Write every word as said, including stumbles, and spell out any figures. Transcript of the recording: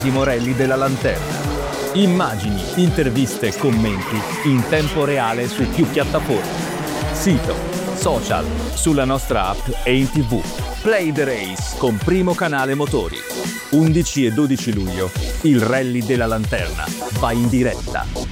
Rally della Lanterna. Immagini, interviste e commenti in tempo reale su più piattaforme. Sito, social, sulla nostra app e in tivù. Play the Race con Primo Canale Motori. undici e dodici luglio, il Rally della Lanterna va in diretta.